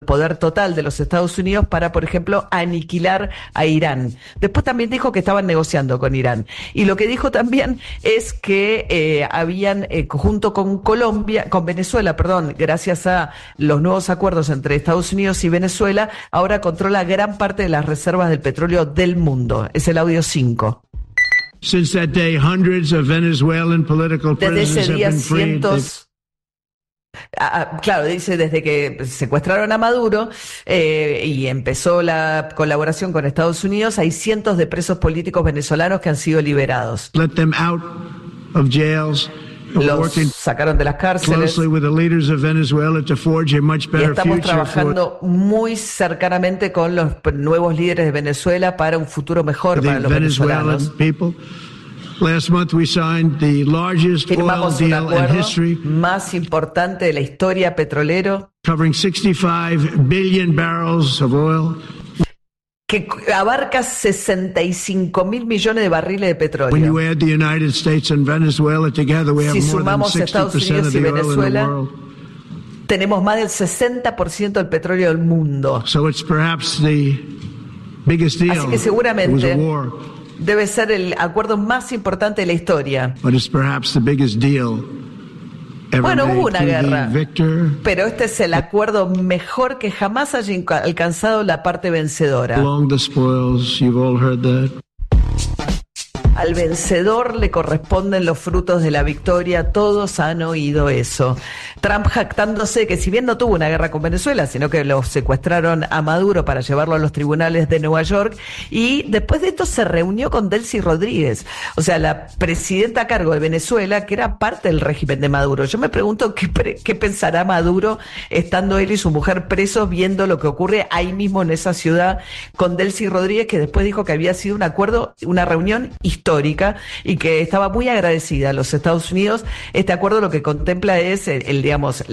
poder total de los Estados Unidos para, por ejemplo, aniquilar a Irán. Después también dijo que estaban negociando con Irán. Y lo que dijo también es que habían, junto con Venezuela, gracias a los nuevos acuerdos entre Estados Unidos y Venezuela, ahora controla gran parte de las reservas del petróleo del mundo. Es el audio 5. Since that day, hundreds of Venezuelan political prisoners Desde ese día, have been freed. cientos... claro, dice, desde que secuestraron a Maduro y empezó la colaboración con Estados Unidos, hay cientos de presos políticos venezolanos que han sido liberados. Let them out of jails. Los sacaron de las cárceles y estamos trabajando muy cercanamente con los nuevos líderes de Venezuela para un futuro mejor para los venezolanos. Firmamos un acuerdo más importante de la historia petrolero covering 65 billion barrels of oil. Que abarca 65 mil millones de barriles de petróleo. Si sumamos Estados Unidos y Venezuela, tenemos más del 60% del petróleo del mundo. Así que seguramente debe ser el acuerdo más importante de la historia. Bueno, hubo una guerra, pero este es el acuerdo mejor que jamás haya alcanzado la parte vencedora. Al vencedor le corresponden los frutos de la victoria, todos han oído eso. Trump jactándose que si bien no tuvo una guerra con Venezuela, sino que lo secuestraron a Maduro para llevarlo a los tribunales de Nueva York, y después de esto se reunió con Delcy Rodríguez, o sea, la presidenta a cargo de Venezuela, que era parte del régimen de Maduro. Yo me pregunto qué pensará Maduro estando él y su mujer presos, viendo lo que ocurre ahí mismo en esa ciudad con Delcy Rodríguez, que después dijo que había sido un acuerdo, una reunión histórica y que estaba muy agradecida a los Estados Unidos. Este acuerdo lo que contempla es el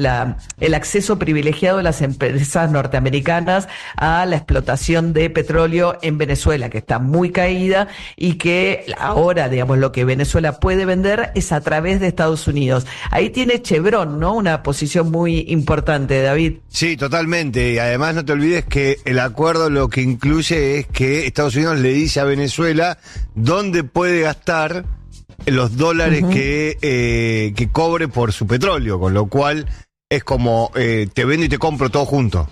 acceso privilegiado de las empresas norteamericanas a la explotación de petróleo en Venezuela, que está muy caída y que ahora, lo que Venezuela puede vender es a través de Estados Unidos. Ahí tiene Chevron, ¿no? Una posición muy importante, David. Sí, totalmente. Y además no te olvides que el acuerdo lo que incluye es que Estados Unidos le dice a Venezuela dónde puede gastar los dólares que cobre por su petróleo, con lo cual es como te vendo y te compro todo junto.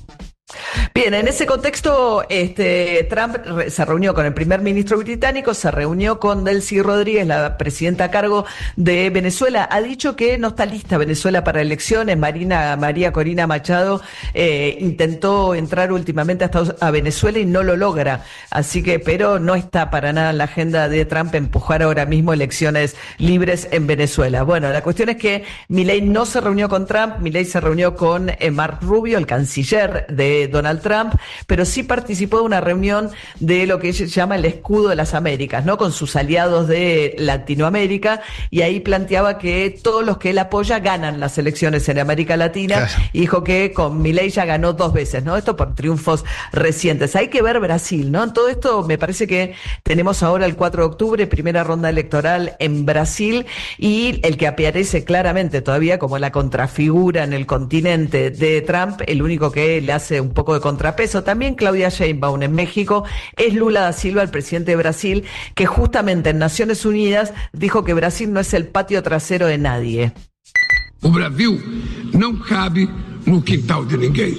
Bien, en ese contexto, Trump se reunió con el primer ministro británico, se reunió con Delcy Rodríguez, la presidenta a cargo de Venezuela. Ha dicho que no está lista Venezuela para elecciones. María Corina Machado intentó entrar últimamente a Venezuela y no lo logra. Así que, pero no está para nada en la agenda de Trump empujar ahora mismo elecciones libres en Venezuela. Bueno, la cuestión es que Milei no se reunió con Trump, Milei se reunió con Mark Rubio, el canciller de Donald Trump, pero sí participó de una reunión de lo que se llama el escudo de las Américas, ¿no? Con sus aliados de Latinoamérica, y ahí planteaba que todos los que él apoya ganan las elecciones en América Latina. Claro. Y dijo que con Milei ya ganó 2 veces, ¿no? Esto por triunfos recientes. Hay que ver Brasil, ¿no? En todo esto me parece que tenemos ahora el 4 de octubre, primera ronda electoral en Brasil, y el que aparece claramente todavía como la contrafigura en el continente de Trump, el único que le hace un poco de contrapeso, también Claudia Sheinbaum en México, es Lula da Silva, el presidente de Brasil, que justamente en Naciones Unidas dijo que Brasil no es el patio trasero de nadie. O Brasil no cabe no quintal de ninguém.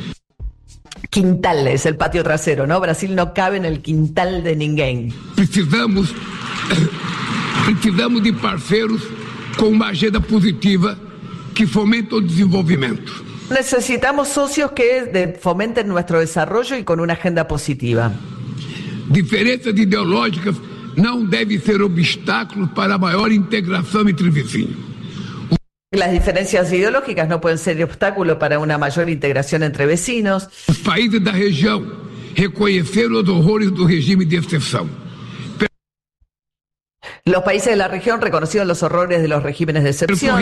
Quintal es el patio trasero, ¿no? Brasil no cabe en el quintal de ninguém. Precisamos de parceiros com uma agenda positiva que fomenta o desenvolvimento. Necesitamos socios que fomenten nuestro desarrollo y con una agenda positiva. Diferenças ideológicas não devem ser obstáculos para a maior integração entre vizinhos. Las diferencias ideológicas no pueden ser obstáculo para una mayor integración entre vecinos. Os países da região reconheceram os horrores do regime de exceção. Los países de la región reconocieron los horrores de los regímenes de excepción.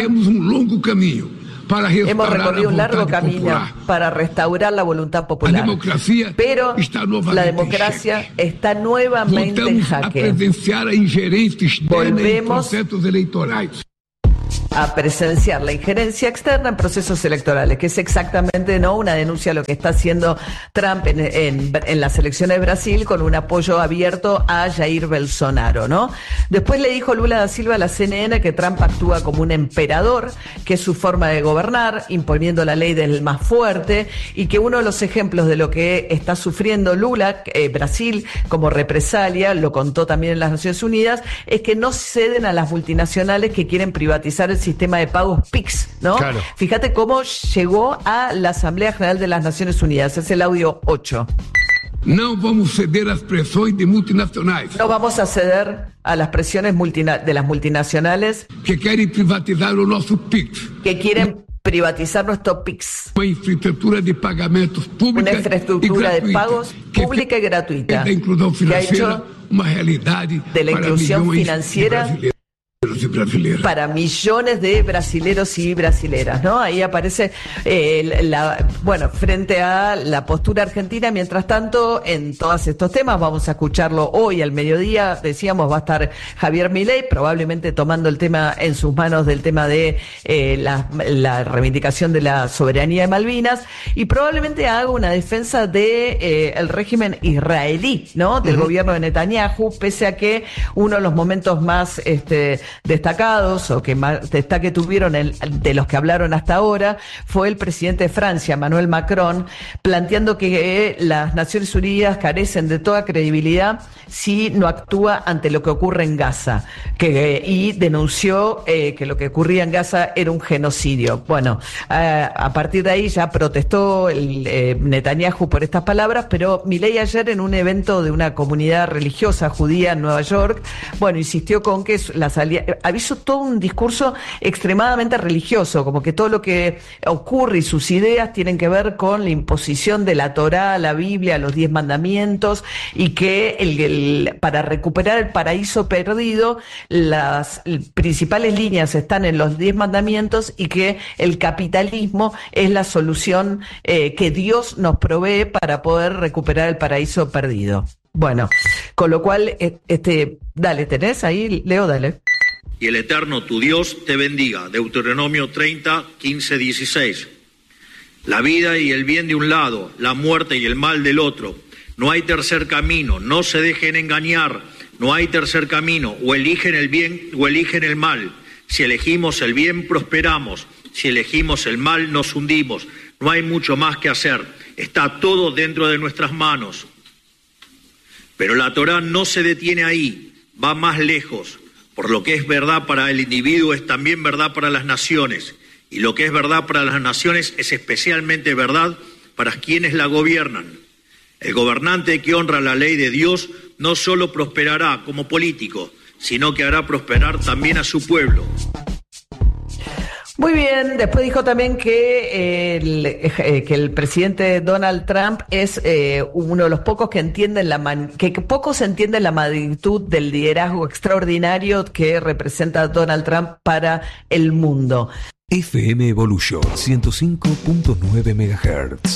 Hemos recorrido un largo camino para restaurar la voluntad popular. Pero la democracia está nuevamente en jaque. Volvemos a presenciar la injerencia externa en procesos electorales, que es exactamente una denuncia a lo que está haciendo Trump en las elecciones de Brasil con un apoyo abierto a Jair Bolsonaro, ¿no? Después le dijo Lula da Silva a la CNN que Trump actúa como un emperador, que es su forma de gobernar, imponiendo la ley del más fuerte, y que uno de los ejemplos de lo que está sufriendo Brasil como represalia, lo contó también en las Naciones Unidas, es que no ceden a las multinacionales que quieren privatizar el sistema de pagos PIX, ¿no? Claro. Fíjate cómo llegó a la Asamblea General de las Naciones Unidas, es el audio 8. Não vamos ceder às pressões de multinacionais No vamos a ceder a las presiones de las multinacionales que querem privatizar o nosso PIX, que quieren privatizar nuestro PIX, uma infraestrutura de pagamentos pública una infraestructura de pagos pública y gratuita, da inclusão que ha financeira hecho uma realidade de la para inclusión milhões financiera de brasileiros y brasileiras. para millones de brasileros y brasileras, ¿no? Ahí aparece, frente a la postura argentina. Mientras tanto, en todos estos temas, vamos a escucharlo hoy al mediodía, decíamos, va a estar Javier Milei, probablemente tomando el tema en sus manos del tema de la reivindicación de la soberanía de Malvinas, y probablemente haga una defensa de el régimen israelí, ¿no? Del gobierno de Netanyahu, pese a que uno de los momentos más destacados o que más destaque tuvieron de los que hablaron hasta ahora fue el presidente de Francia, Emmanuel Macron, planteando que las Naciones Unidas carecen de toda credibilidad si no actúa ante lo que ocurre en Gaza, y denunció que lo que ocurría en Gaza era un genocidio. Bueno, a partir de ahí ya protestó Netanyahu por estas palabras, pero Milei ayer en un evento de una comunidad religiosa judía en Nueva York, insistió con que hizo todo un discurso extremadamente religioso, como que todo lo que ocurre y sus ideas tienen que ver con la imposición de la Torá, la Biblia, los 10 mandamientos, y que para recuperar el paraíso perdido, las principales líneas están en los 10 mandamientos, y que el capitalismo es la solución que Dios nos provee para poder recuperar el paraíso perdido. Bueno, con lo cual, dale, ¿tenés ahí, Leo? Dale. Y el Eterno, tu Dios, te bendiga. Deuteronomio 30, 15, 16. La vida y el bien de un lado, la muerte y el mal del otro. No hay tercer camino, no se dejen engañar. No hay tercer camino, o eligen el bien o eligen el mal. Si elegimos el bien, prosperamos. Si elegimos el mal, nos hundimos. No hay mucho más que hacer. Está todo dentro de nuestras manos. Pero la Torá no se detiene ahí, va más lejos. Por lo que es verdad para el individuo es también verdad para las naciones. Y lo que es verdad para las naciones es especialmente verdad para quienes la gobiernan. El gobernante que honra la ley de Dios no solo prosperará como político, sino que hará prosperar también a su pueblo. Muy bien, después dijo también que el presidente Donald Trump es uno de los pocos que entienden que pocos entienden la magnitud del liderazgo extraordinario que representa Donald Trump para el mundo. FM Evolution 105.9 MHz.